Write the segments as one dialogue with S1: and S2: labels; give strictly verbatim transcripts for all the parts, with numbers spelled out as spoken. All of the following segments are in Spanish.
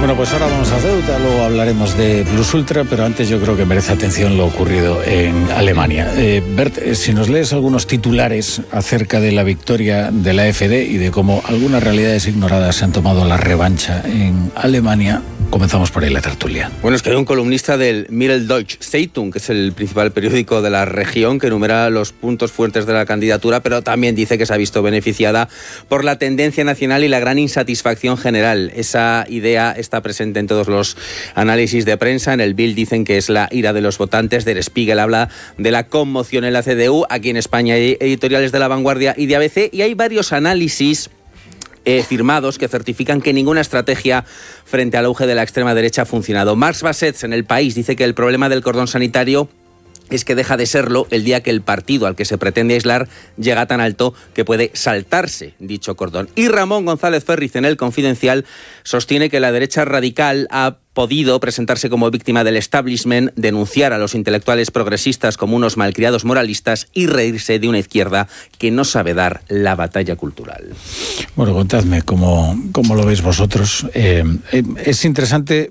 S1: Bueno, pues ahora vamos a Ceuta, luego hablaremos de Plus Ultra, pero antes yo creo que merece atención lo ocurrido en Alemania. Eh, Bert, eh, si nos lees algunos titulares acerca de la victoria de la AfD y de cómo algunas realidades ignoradas se han tomado la revancha en Alemania, comenzamos por ahí la tertulia.
S2: Bueno, es que hay un columnista del Mitteldeutsche Zeitung, que es el principal periódico de la región, que enumera los puntos fuertes de la candidatura, pero también dice que se ha visto beneficiada por la tendencia nacional y la gran insatisfacción general. Esa idea está presente en todos los análisis de prensa. En el Bild dicen que es la ira de los votantes. Der Spiegel habla de la conmoción en la C D U. Aquí en España hay editoriales de La Vanguardia y de A B C, y hay varios análisis Eh, firmados que certifican que ninguna estrategia frente al auge de la extrema derecha ha funcionado. Marx Bassets en El País dice que el problema del cordón sanitario es que deja de serlo el día que el partido al que se pretende aislar llega tan alto que puede saltarse dicho cordón. Y Ramón González Ferriz en El Confidencial sostiene que la derecha radical ha podido presentarse como víctima del establishment, denunciar a los intelectuales progresistas como unos malcriados moralistas y reírse de una izquierda que no sabe dar la batalla cultural.
S1: Bueno, contadme cómo, cómo lo veis vosotros. Eh, eh, es interesante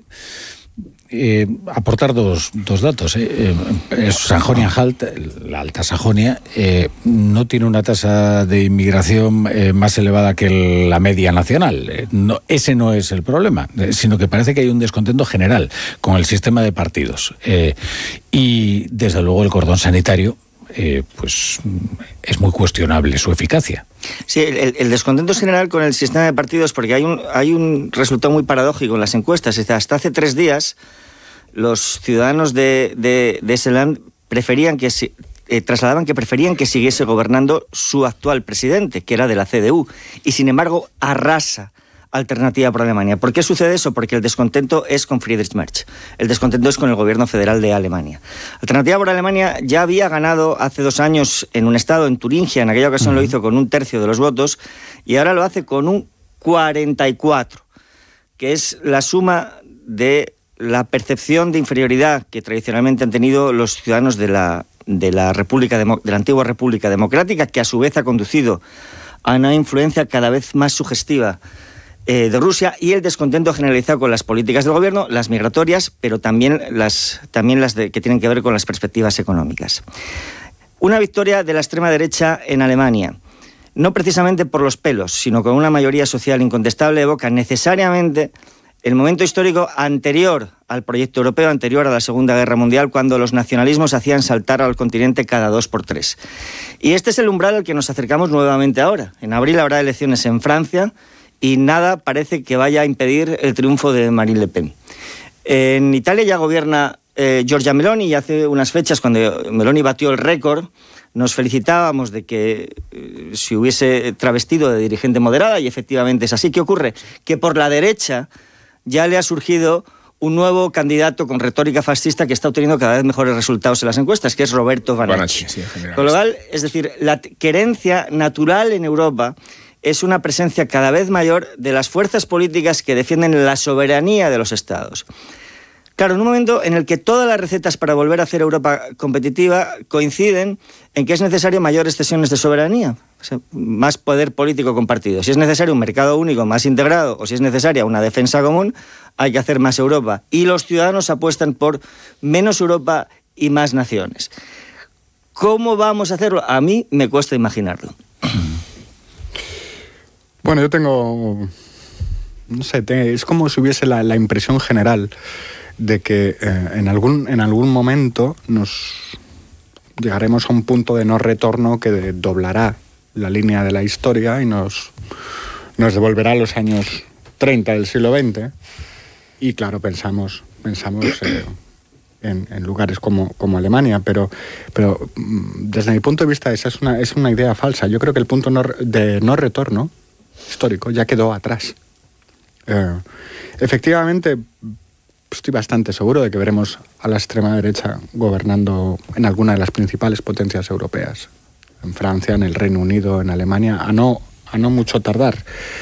S1: Eh, aportar dos, dos datos. Eh. Eh, Sajonia-Anhalt, la Alta Sajonia, eh, no tiene una tasa de inmigración eh, más elevada que la media nacional. Eh, no, ese no es el problema, eh, sino que parece que hay un descontento general con el sistema de partidos. Eh, y, desde luego, el cordón sanitario Eh, pues es muy cuestionable su eficacia.
S3: Sí, el, el descontento es general con el sistema de partidos porque hay un, hay un resultado muy paradójico en las encuestas. Hasta hace tres días los ciudadanos de, de, de ese land preferían que si, eh, trasladaban que preferían que siguiese gobernando su actual presidente, que era de la C D U, y sin embargo arrasa Alternativa por Alemania. ¿Por qué sucede eso? Porque el descontento es con Friedrich Merz. El descontento es con el gobierno federal de Alemania. Alternativa por Alemania ya había ganado hace dos años en un estado, en Turingia, en aquella ocasión uh-huh. lo hizo con un tercio de los votos, y ahora lo hace con un cuarenta y cuatro, que es la suma de la percepción de inferioridad que tradicionalmente han tenido los ciudadanos de la, de la, República Demo- de la antigua República Democrática, que a su vez ha conducido a una influencia cada vez más sugestiva Eh, de Rusia, y el descontento generalizado con las políticas del gobierno, las migratorias, pero también las, también las de, que tienen que ver con las perspectivas económicas. Una victoria de la extrema derecha en Alemania, no precisamente por los pelos, sino con una mayoría social incontestable, evoca necesariamente el momento histórico anterior al proyecto europeo, anterior a la Segunda Guerra Mundial, cuando los nacionalismos hacían saltar al continente cada dos por tres. Y este es el umbral al que nos acercamos nuevamente ahora. En abril habrá elecciones en Francia, y nada parece que vaya a impedir el triunfo de Marine Le Pen. En Italia ya gobierna eh, Giorgia Meloni, y hace unas fechas, cuando Meloni batió el récord, nos felicitábamos de que eh, se hubiese travestido de dirigente moderada, y efectivamente es así. ¿Qué ocurre? Que por la derecha ya le ha surgido un nuevo candidato con retórica fascista que está obteniendo cada vez mejores resultados en las encuestas, que es Roberto Vanacci. Sí, con lo cual, es decir, la querencia natural en Europa es una presencia cada vez mayor de las fuerzas políticas que defienden la soberanía de los estados. Claro, en un momento en el que todas las recetas para volver a hacer Europa competitiva coinciden en que es necesario mayores cesiones de soberanía, o sea, más poder político compartido. Si es necesario un mercado único más integrado, o si es necesaria una defensa común, hay que hacer más Europa. Y los ciudadanos apuestan por menos Europa y más naciones. ¿Cómo vamos a hacerlo? A mí me cuesta imaginarlo.
S4: Bueno, yo tengo, no sé, te, es como si hubiese la, la impresión general de que eh, en, algún, en algún momento nos llegaremos a un punto de no retorno que de, doblará la línea de la historia y nos, nos devolverá a los años treinta del siglo veinte. Y claro, pensamos, pensamos eh, en, en lugares como, como Alemania, pero, pero desde mi punto de vista esa es una, es una idea falsa. Yo creo que el punto no, de no retorno histórico ya quedó atrás. Eh, efectivamente, estoy bastante seguro de que veremos a la extrema derecha gobernando en alguna de las principales potencias europeas, en Francia, en el Reino Unido, en Alemania, a no, a no mucho tardar.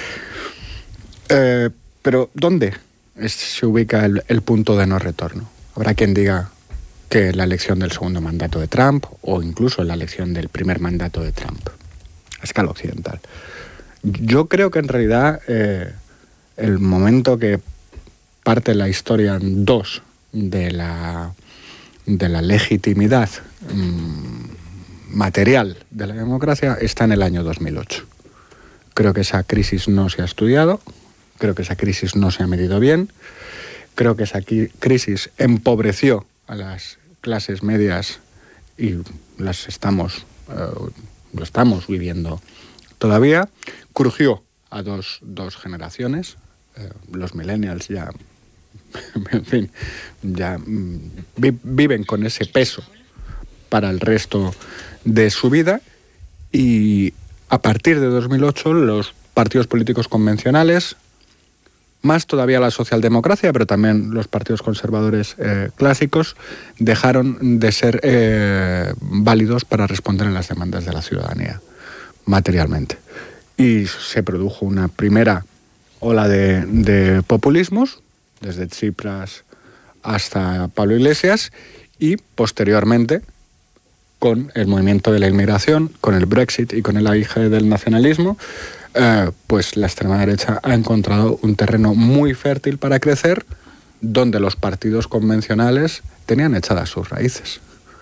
S4: Eh, pero ¿dónde es, se ubica el, el punto de no retorno? Habrá quien diga que la elección del segundo mandato de Trump, o incluso la elección del primer mandato de Trump, a escala occidental. Yo creo que en realidad eh, el momento que parte la historia en dos de la, de la legitimidad mmm, material de la democracia está en el año dos mil ocho. Creo que esa crisis no se ha estudiado, creo que esa crisis no se ha medido bien, creo que esa crisis empobreció a las clases medias y las estamos, eh, lo estamos viviendo todavía, crujió a dos, dos generaciones, eh, los millennials ya, en fin, ya vi, viven con ese peso para el resto de su vida, y a partir de dos mil ocho los partidos políticos convencionales, más todavía la socialdemocracia, pero también los partidos conservadores eh, clásicos, dejaron de ser eh, válidos para responder a las demandas de la ciudadanía materialmente. Y se produjo una primera ola de, de populismos, desde Tsipras hasta Pablo Iglesias, y posteriormente, con el movimiento de la inmigración, con el Brexit y con el auge del nacionalismo, eh, pues la extrema derecha ha encontrado un terreno muy fértil para crecer, donde los partidos convencionales tenían echadas sus raíces.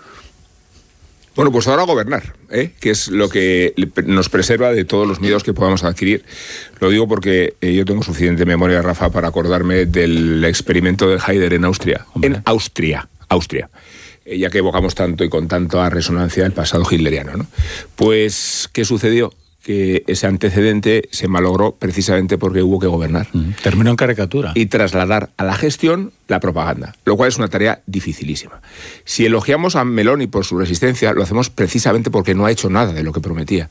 S5: Bueno, pues ahora gobernar, ¿eh? Que es lo que nos preserva de todos los miedos que podamos adquirir. Lo digo porque eh, yo tengo suficiente memoria, Rafa, para acordarme del experimento de Haider en Austria. Hombre. En Austria, Austria. Eh, ya que evocamos tanto y con tanta resonancia el pasado hitleriano, ¿no? Pues, ¿qué sucedió? Que ese antecedente se malogró precisamente porque hubo que gobernar.
S1: Mm, terminó en caricatura.
S5: Y trasladar a la gestión la propaganda, lo cual es una tarea dificilísima. Si elogiamos a Meloni por su resistencia, lo hacemos precisamente porque no ha hecho nada de lo que prometía.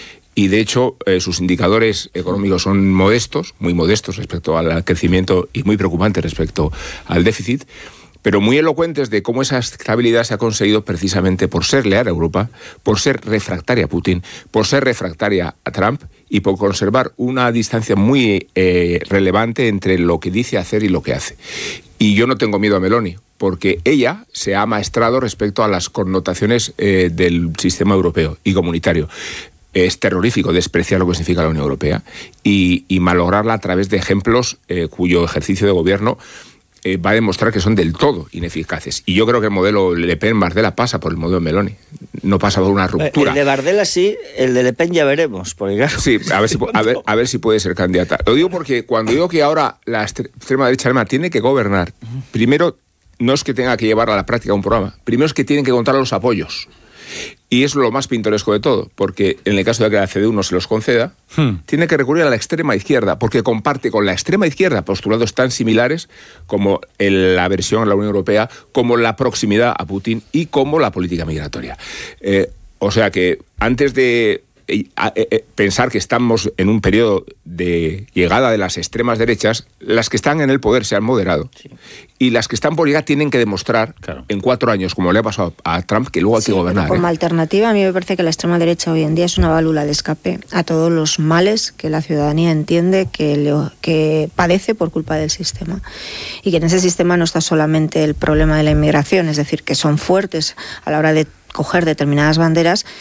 S5: Y de hecho, eh, sus indicadores económicos son modestos, muy modestos respecto al crecimiento y muy preocupantes respecto al déficit, pero muy elocuentes de cómo esa estabilidad se ha conseguido precisamente por ser leal a Europa, por ser refractaria a Putin, por ser refractaria a Trump y por conservar una distancia muy eh, relevante entre lo que dice hacer y lo que hace. Y yo no tengo miedo a Meloni, porque ella se ha maestrado respecto a las connotaciones eh, del sistema europeo y comunitario. Es terrorífico despreciar lo que significa la Unión Europea y, y malograrla a través de ejemplos eh, cuyo ejercicio de gobierno Eh, va a demostrar que son del todo ineficaces. Y yo creo que el modelo Le Pen-Bardella pasa por el modelo Meloni. No pasa por una ruptura.
S3: El de Bardella sí, el de Le Pen ya veremos. Porque claro,
S5: sí, a ver, si, a, ver, a ver si puede ser candidata. Lo digo porque cuando digo que ahora la extrema derecha alemana tiene que gobernar, primero no es que tenga que llevar a la práctica un programa, primero es que tienen que contar los apoyos. Y es lo más pintoresco de todo, porque en el caso de que la C D U no se los conceda, hmm. tiene que recurrir a la extrema izquierda, porque comparte con la extrema izquierda postulados tan similares como el, la aversión a la Unión Europea, como la proximidad a Putin y como la política migratoria. Eh, o sea que antes de eh, eh, pensar que estamos en un periodo de llegada de las extremas derechas, las que están en el poder se han moderado. Sí. Y las que están por llegar tienen que demostrar, claro, en cuatro años, como le ha pasado a Trump, que luego hay sí, que gobernar.
S6: Como
S5: ¿eh?
S6: alternativa, a mí me parece que la extrema derecha hoy en día es una válvula de escape a todos los males que la ciudadanía entiende que, le, que padece por culpa del sistema. Y que en ese sistema no está solamente el problema de la inmigración, es decir, que son fuertes a la hora de coger determinadas banderas,